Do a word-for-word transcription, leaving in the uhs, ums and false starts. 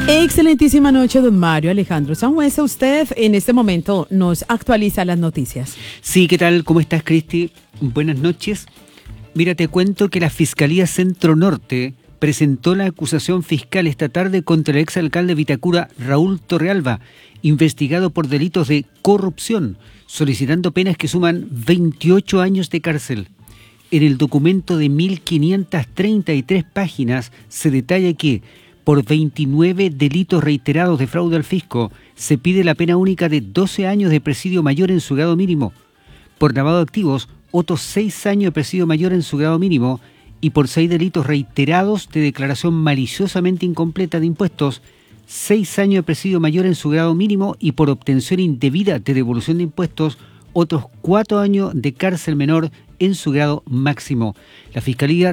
Excelentísima noche, don Mario Alejandro Sangüesa. Usted en este momento nos actualiza las noticias. Sí, ¿qué tal? ¿Cómo estás, Cristi? Buenas noches. Mira, te cuento que la Fiscalía Centro Norte presentó la acusación fiscal esta tarde contra el exalcalde de Vitacura, Raúl Torrealba, investigado por delitos de corrupción, solicitando penas que suman veintiocho años de cárcel. En el documento de mil quinientas treinta y tres páginas se detalla que por veintinueve delitos reiterados de fraude al fisco se pide la pena única de doce años de presidio mayor en su grado mínimo. Por lavado de activos, otros seis años de presidio mayor en su grado mínimo, y por seis delitos reiterados de declaración maliciosamente incompleta de impuestos, seis años de presidio mayor en su grado mínimo, y por obtención indebida de devolución de impuestos, otros cuatro años de cárcel menor en su grado máximo. La Fiscalía